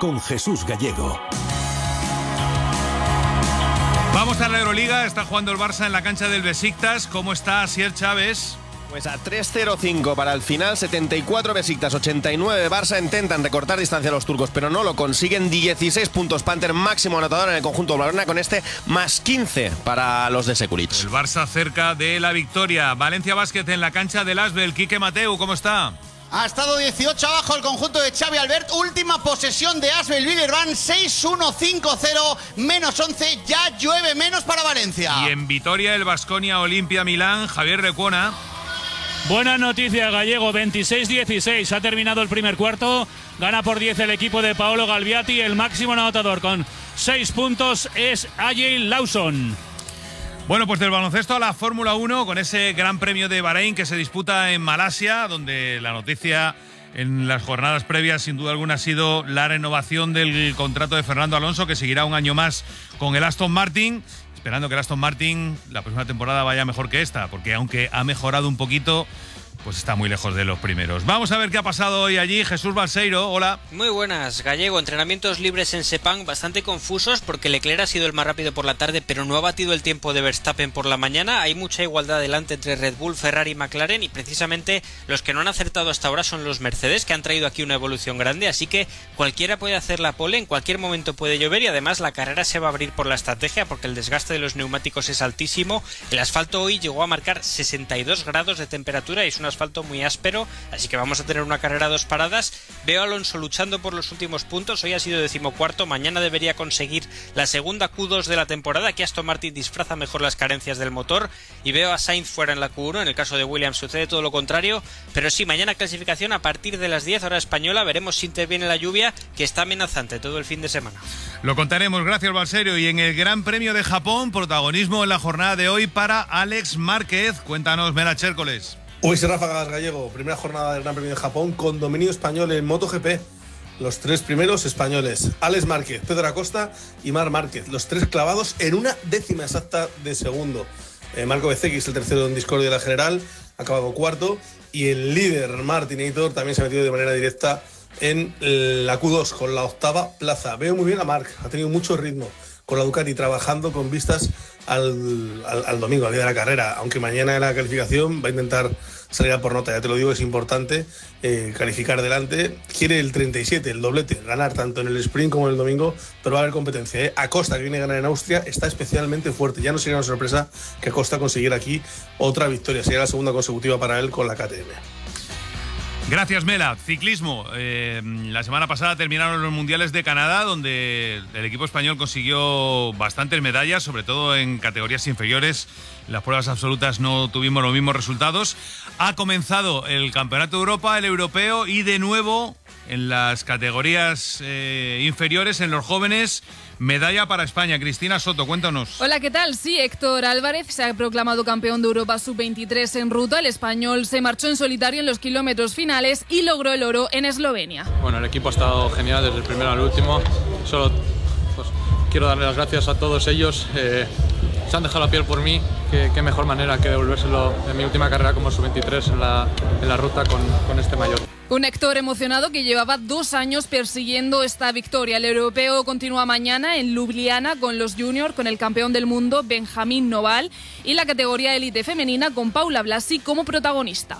con Jesús Gallego. Vamos a la Euroliga, está jugando el Barça en la cancha del Besiktas. ¿Cómo está Asier Chávez? Pues a 3-0-5 para el final, 74 Besiktas, 89 Barça. Intentan recortar distancia a los turcos, pero no lo consiguen. 16 puntos Panther, máximo anotador en el conjunto blaugrana, con este más 15 para los de Sekulic. El Barça cerca de la victoria. Valencia Basket en la cancha del Asbel. Quique Mateu, ¿cómo está? Ha estado 18 abajo el conjunto de Xavi Albert. Última posesión de Asbel Villeurbanne, 6-1-5-0, menos 11. Ya llueve menos para Valencia. Y en Vitoria, el Baskonia Olimpia Milán, Javier Recuona. Buenas noticias, Gallego. 26-16. Ha terminado el primer cuarto. Gana por 10 el equipo de Paolo Galviati. El máximo anotador con 6 puntos es Agil Lawson. Bueno, pues del baloncesto a la Fórmula 1, con ese Gran Premio de Bahrein que se disputa en Malasia, donde la noticia en las jornadas previas sin duda alguna ha sido la renovación del contrato de Fernando Alonso, que seguirá un año más con el Aston Martin, esperando que el Aston Martin la próxima temporada vaya mejor que esta, porque aunque ha mejorado un poquito, pues está muy lejos de los primeros. Vamos a ver qué ha pasado hoy allí. Jesús Balseiro, hola. Muy buenas, Gallego. Entrenamientos libres en Sepang bastante confusos porque Leclerc ha sido el más rápido por la tarde, pero no ha batido el tiempo de Verstappen por la mañana. Hay mucha igualdad delante entre Red Bull, Ferrari y McLaren, y precisamente los que no han acertado hasta ahora son los Mercedes, que han traído aquí una evolución grande, así que cualquiera puede hacer la pole, en cualquier momento puede llover, y además la carrera se va a abrir por la estrategia porque el desgaste de los neumáticos es altísimo. El asfalto hoy llegó a marcar 62 grados de temperatura y es un asfalto muy áspero, así que vamos a tener una carrera a 2 paradas. Veo a Alonso luchando por los últimos puntos. Hoy ha sido 14º, mañana debería conseguir la segunda Q2 de la temporada. Aquí Aston Martin disfraza mejor las carencias del motor, y veo a Sainz fuera en la Q1. En el caso de Williams sucede todo lo contrario, pero sí, mañana clasificación a partir de las 10 hora española. Veremos si interviene la lluvia, que está amenazante todo el fin de semana. Lo contaremos, gracias Balseiro. Y en el Gran Premio de Japón, protagonismo en la jornada de hoy para Alex Márquez. Cuéntanos, Mera Chércoles. Hoy se Ráfagas Gallego, primera jornada del Gran Premio de Japón con dominio español en MotoGP. Los 3 primeros españoles, Alex Márquez, Pedro Acosta y Marc Márquez, los 3 clavados en una décima exacta de segundo. Marco Bezzecchi, el tercero en discordia de la general, ha acabado cuarto, y el líder Martinator también se ha metido de manera directa en la Q2 con la 8ª plaza. Veo muy bien a Marc, ha tenido mucho ritmo con la Ducati, trabajando con vistas al domingo, al día de la carrera, aunque mañana en la calificación va a intentar salir a por nota. Ya te lo digo, es importante calificar delante. Quiere el 37, el doblete, ganar tanto en el sprint como en el domingo, pero va a haber competencia. Acosta, que viene a ganar en Austria, está especialmente fuerte. Ya no sería una sorpresa que Acosta consiguiera aquí otra victoria, sería la segunda consecutiva para él con la KTM. Gracias, Mela. Ciclismo. La semana pasada terminaron los Mundiales de Canadá, donde el equipo español consiguió bastantes medallas, sobre todo en categorías inferiores. Las pruebas absolutas no tuvimos los mismos resultados. Ha comenzado el Campeonato de Europa, el europeo, y de nuevo en las categorías inferiores, en los jóvenes, medalla para España. Cristina Soto, cuéntanos. Hola, ¿qué tal? Sí, Héctor Álvarez se ha proclamado campeón de Europa Sub-23 en ruta. El español se marchó en solitario en los kilómetros finales y logró el oro en Eslovenia. Bueno, el equipo ha estado genial desde el primero al último. Solo quiero darle las gracias a todos ellos. Se han dejado la piel por mí. Qué mejor manera que devolvérselo en mi última carrera como Sub-23 en la ruta con este maillot. Un Héctor emocionado que llevaba 2 años persiguiendo esta victoria. El europeo continúa mañana en Ljubljana con los juniors, con el campeón del mundo Benjamín Noval, y la categoría élite femenina con Paula Blasi como protagonista.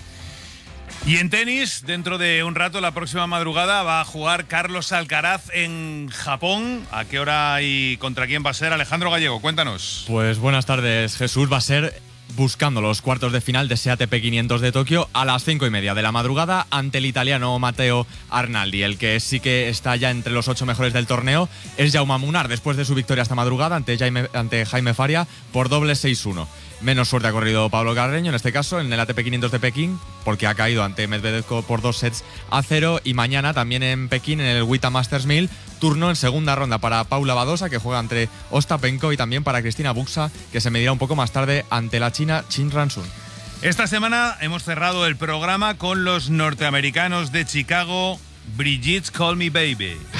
Y en tenis, dentro de un rato, la próxima madrugada, va a jugar Carlos Alcaraz en Japón. ¿A qué hora y contra quién va a ser? Alejandro Gallego, cuéntanos. Pues buenas tardes, Jesús. Va a ser buscando los cuartos de final de ese ATP 500 de Tokio a las 5:30 de la madrugada ante el italiano Matteo Arnaldi. El que sí que está ya entre los 8 mejores del torneo es Jaume Munar, después de su victoria esta madrugada ante Jaime Faria por doble 6-1. Menos suerte ha corrido Pablo Carreño en este caso en el ATP 500 de Pekín, porque ha caído ante Medvedev por 2-0. Y mañana también en Pekín, en el WTA Masters 1000, turno en segunda ronda para Paula Badosa, que juega entre Ostapenko, y también para Cristina Buxa, que se medirá un poco más tarde ante la china Chin Ransun. Esta semana hemos cerrado el programa con los norteamericanos de Chicago, Brigitte Call Me Baby.